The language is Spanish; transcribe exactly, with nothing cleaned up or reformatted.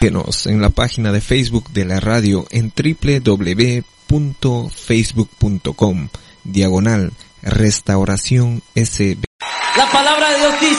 Búsquenos en la página de Facebook de la radio en doble u doble u doble u punto facebook punto com diagonal Restauración S B. La palabra de Dios dice